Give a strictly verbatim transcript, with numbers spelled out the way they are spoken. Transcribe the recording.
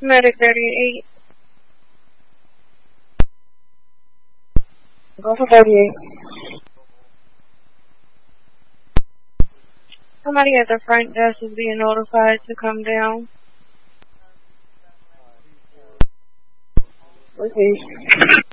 Medic thirty-eight. Go for thirty-eight. Somebody at the front desk is being notified to come down. Okay.